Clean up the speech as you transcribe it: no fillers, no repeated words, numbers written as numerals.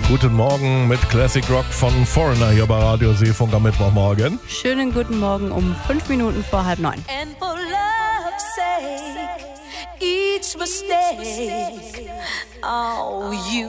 Guten Morgen mit Classic Rock von Foreigner hier bei Radio Seefunk am Mittwochmorgen. Schönen guten Morgen um 5 Minuten vor 8:30. And for love's sake, each mistake, oh, you